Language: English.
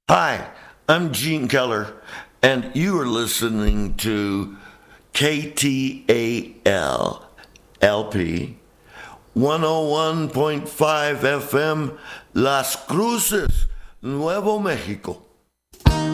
Hi, I'm Gene Keller, and you are listening to KTAL LP 101.5 FM, Las Cruces, Nuevo Mexico.